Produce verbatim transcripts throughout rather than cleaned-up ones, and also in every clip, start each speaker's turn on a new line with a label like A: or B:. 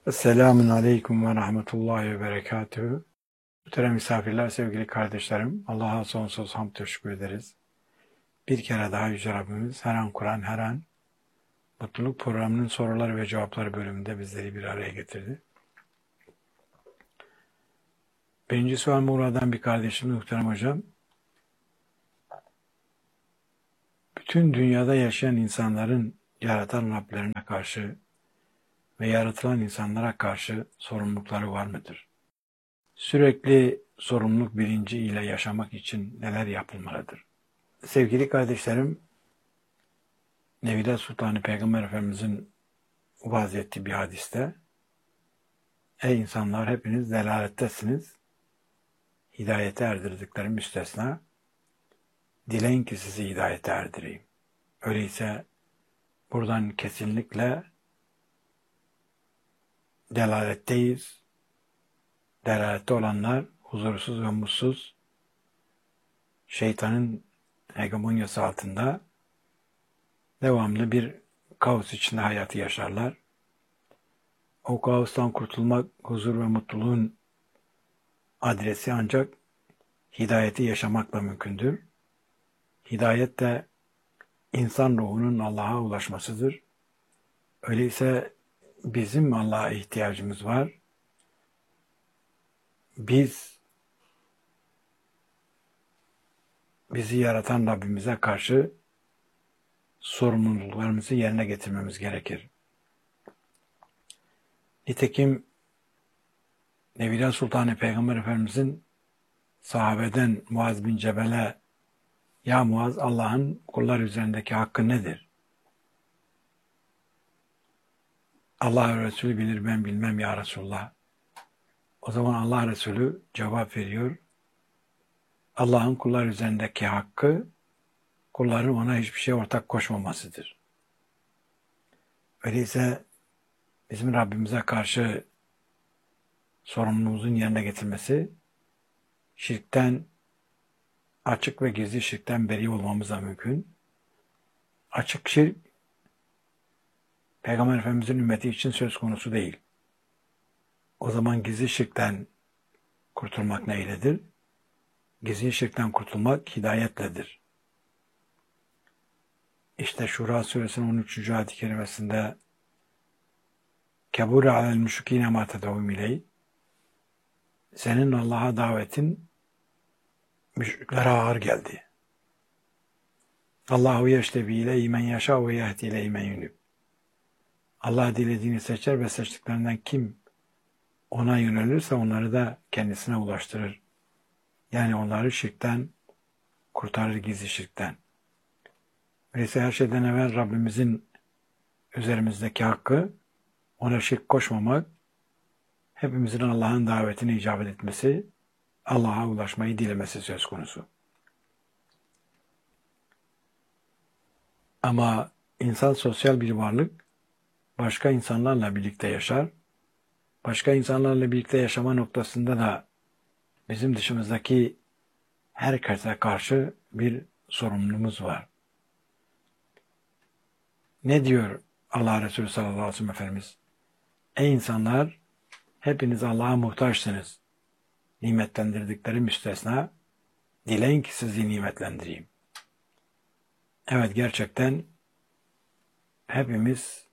A: Selamun Aleyküm ve Rahmetullahi ve Berekatühü. Muhterem misafirler, sevgili kardeşlerim, Allah'a sonsuz hamd teşekkür ederiz. Bir kere daha Yüce Rabbimiz her an Kur'an, her an Mutluluk Programı'nın soruları ve cevapları bölümünde bizleri bir araya getirdi. Birinci sual Muğla'dan bir kardeşim, muhterem hocam. Bütün dünyada yaşayan insanların yaratan Rablerine karşı ve yaratılan insanlara karşı sorumlulukları var mıdır? Sürekli sorumluluk bilinci ile yaşamak için neler yapılmalıdır? Sevgili kardeşlerim, Nevide Sultanı Peygamber Efendimizin vaaz ettiği bir hadiste, ey insanlar hepiniz delalettesiniz, hidayete erdirdikleri müstesna, dileyin ki sizi hidayete erdireyim. Öyleyse buradan kesinlikle delaletteyiz. Delalette olanlar huzursuz ve mutsuz, şeytanın hegemonyası altında devamlı bir kaos içinde hayatı yaşarlar. O kaostan kurtulmak, huzur ve mutluluğun adresi ancak hidayeti yaşamakla mümkündür. Hidayet de insan ruhunun Allah'a ulaşmasıdır. Öyleyse bizim Allah'a ihtiyacımız var. Biz bizi yaratan Rabbimize karşı sorumluluklarımızı yerine getirmemiz gerekir. Nitekim Nevide Sultanı Peygamber Efendimizin sahabeden Muaz bin Cebel'e ya Muaz, Allah'ın kullar üzerindeki hakkı nedir? Allah Resulü bilir, ben bilmem ya Resulullah. O zaman Allah Resulü cevap veriyor. Allah'ın kullar üzerindeki hakkı, kulların ona hiçbir şey ortak koşmamasıdır. Öyleyse bizim Rabbimize karşı sorumluluğumuzun yerine getirmesi, şirkten, açık ve gizli şirkten beri olmamıza mümkün. Açık şirk, Peygamber Efendimizin ümmeti için söz konusu değil. O zaman gizli şirkten kurtulmak neyledir? Gizli şirkten kurtulmak hidayetledir. İşte Şura suresinin on üçüncü ayet-i kerimesinde Kebûre alel müşrikîne mâ ted'ûhum ileyh, senin Allah'a davetin müşriklere ağır geldi. Allahu yeştebi ileyhi men yaşâ ve yehdi ileyhi men yunib. Allah dilediğini seçer ve seçtiklerinden kim ona yönelirse onları da kendisine ulaştırır. Yani onları şirkten kurtarır, gizli şirkten. Öyleyse her şeyden evvel Rabbimizin üzerimizdeki hakkı, ona şirk koşmamak, hepimizin Allah'ın davetine icabet etmesi, Allah'a ulaşmayı dilemesi söz konusu. Ama insan sosyal bir varlık, başka insanlarla birlikte yaşar. Başka insanlarla birlikte yaşama noktasında da bizim dışımızdaki herkese karşı bir sorumluluğumuz var. Ne diyor Allah Resulü sallallahu aleyhi ve sellem Efendimiz? Ey insanlar, hepiniz Allah'a muhtaçsınız. Nimetlendirdikleri müstesna, dileyin ki sizi nimetlendireyim. Evet, gerçekten hepimiz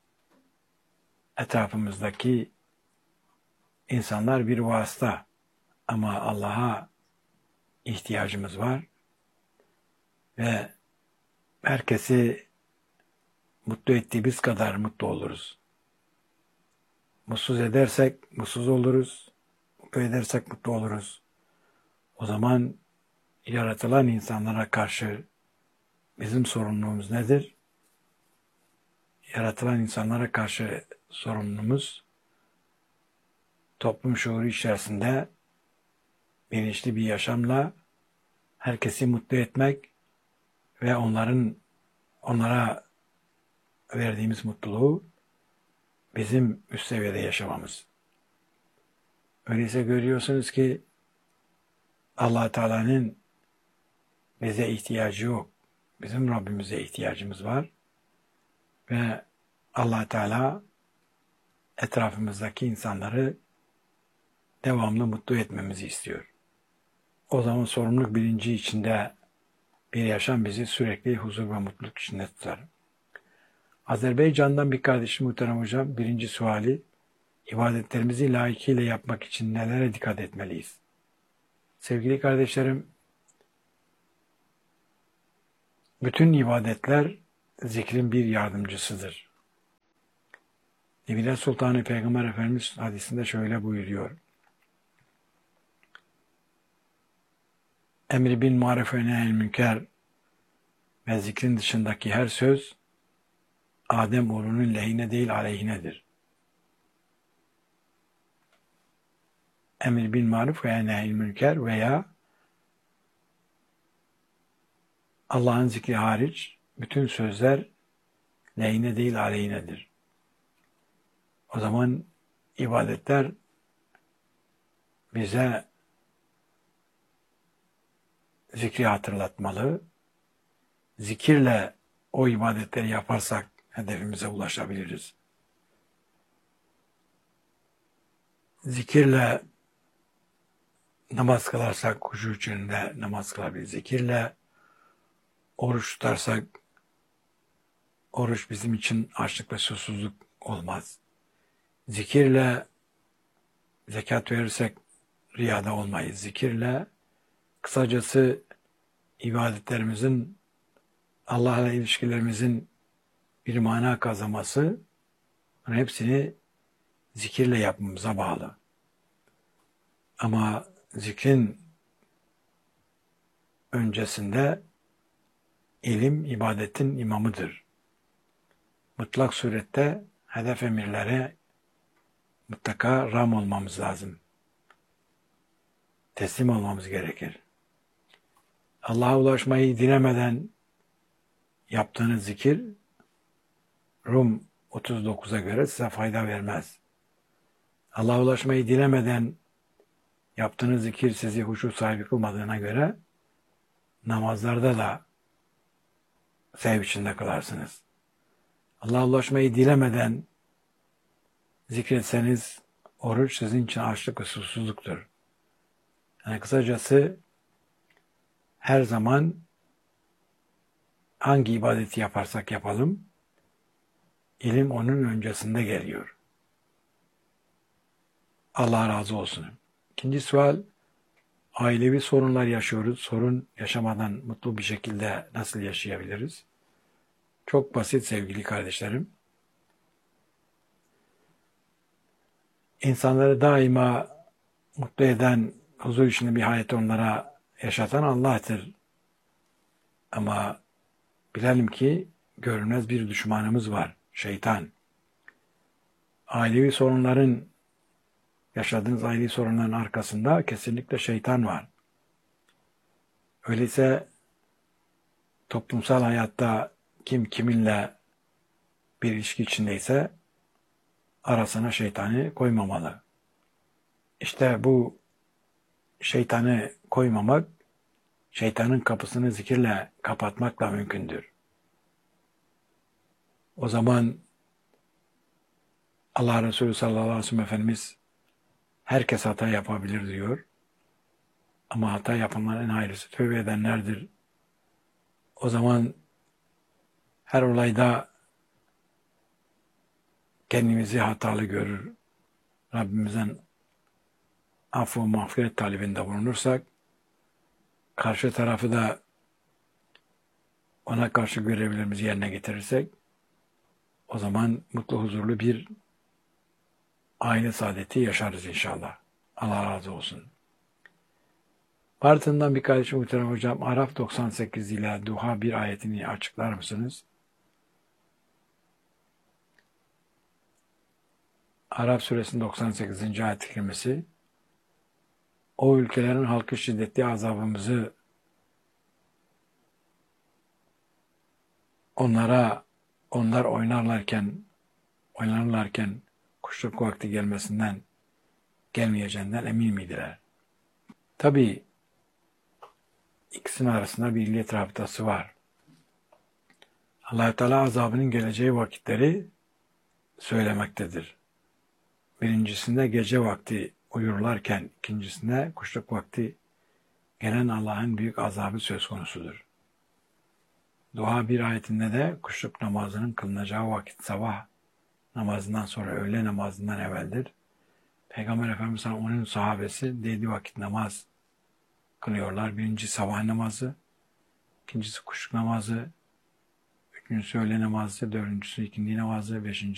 A: etrafımızdaki insanlar bir vasıta ama Allah'a ihtiyacımız var ve herkesi mutlu ettiğimiz kadar mutlu oluruz. Mutsuz edersek mutsuz oluruz, mutlu edersek mutlu oluruz. O zaman yaratılan insanlara karşı bizim sorumluluğumuz nedir? Yaratılan insanlara karşı sorumluluğumuz toplum şuuru içerisinde bilinçli bir yaşamla herkesi mutlu etmek ve onların onlara verdiğimiz mutluluğu bizim üst seviyede yaşamamız. Öyleyse görüyorsunuz ki Allah Teala'nın bize ihtiyacı yok. Bizim Rabbimize ihtiyacımız var. Ve Allah Teala etrafımızdaki insanları devamlı mutlu etmemizi istiyor. O zaman sorumluluk bilinci içinde bir yaşam bizi sürekli huzur ve mutluluk içinde tutar. Azerbaycan'dan bir kardeşim muhterem hocam, birinci suali, ibadetlerimizi layıkıyla yapmak için nelere dikkat etmeliyiz? Sevgili kardeşlerim, bütün ibadetler zikrin bir yardımcısıdır. Nebiler Sultanı Peygamber Efendimiz hadisinde şöyle buyuruyor. Emri bil maruf ve nehyel münker ve zikrin dışındaki her söz Adem oğlunun lehine değil aleyhinedir. Emir bil maruf ve nehyel münker veya Allah'ın zikri hariç bütün sözler lehine değil aleyhinedir. O zaman ibadetler bize zikri hatırlatmalı. Zikirle o ibadetleri yaparsak hedefimize ulaşabiliriz. Zikirle namaz kılarsak huşu içinde namaz kılabiliriz. Zikirle oruç tutarsak oruç bizim için açlık ve susuzluk olmaz. Zikirle zekat verirsek riyada olmayız. Zikirle kısacası ibadetlerimizin, Allah'la ilişkilerimizin bir mana kazanması, hepsini zikirle yapmamıza bağlı. Ama zikrin öncesinde ilim ibadetin imamıdır. Mutlak surette hedef emirlere mutlaka ram olmamız lazım. Teslim olmamız gerekir. Allah'a ulaşmayı dilemeden yaptığınız zikir Rum otuz dokuza göre size fayda vermez. Allah'a ulaşmayı dilemeden yaptığınız zikir sizi huşu sahibi kılmadığına göre namazlarda da sev içinde kılarsınız. Allah'a ulaşmayı dilemeden zikretseniz oruç sizin için açlık ve susuzluktur. Yani kısacası her zaman hangi ibadeti yaparsak yapalım, ilim onun öncesinde geliyor. Allah razı olsun. İkinci sual, ailevi sorunlar yaşıyoruz. Sorun yaşamadan mutlu bir şekilde nasıl yaşayabiliriz? Çok basit sevgili kardeşlerim. İnsanları daima mutlu eden, huzur içinde bir hayat onlara yaşatan Allah'tır. Ama bilelim ki görünmez bir düşmanımız var, şeytan. Ailevi sorunların, yaşadığınız ailevi sorunların arkasında kesinlikle şeytan var. Öyleyse toplumsal hayatta kim kiminle bir ilişki içindeyse arasına şeytanı koymamalı. İşte bu şeytanı koymamak, şeytanın kapısını zikirle kapatmakla mümkündür. O zaman Allah Resulü sallallahu aleyhi ve sellem Efendimiz herkes hata yapabilir diyor. Ama hata yapanların en hayırlısı tövbe edenlerdir. O zaman her olayda kendimizi hatalı görür, Rabbimizden affı mağfiret talebinde bulunursak, karşı tarafı da ona karşı görevlerimizi yerine getirirsek, o zaman mutlu huzurlu bir aile saadeti yaşarız inşallah. Allah razı olsun. Bartın'dan bir kardeşim muhterem hocam, Araf doksan sekiz ile Duha bir ayetini açıklar mısınız? Araf suresinin doksan sekizinci ayet-i kerimesi, o ülkelerin halkı şiddetli azabımızı onlara, onlar oynarlarken, oynarlarken kuşluk vakti gelmesinden, gelmeyeceğinden emin miydiler? Tabii ikisinin arasında bir illiyet rabıtası var. Allah-u Teala azabının geleceği vakitleri söylemektedir. birincisinde gece vakti uyurlarken, ikincisinde kuşluk vakti gelen Allah'ın büyük azabı söz konusudur. Duha bir ayetinde de kuşluk namazının kılınacağı vakit sabah namazından sonra öğle namazından evveldir. Peygamber Efendimiz onun sahabesi dediği vakit namaz kılıyorlar. Birinci sabah namazı, ikincisi kuşluk namazı, üçüncüsü öğle namazı, dördüncüsü ikindi namazı, beşincisi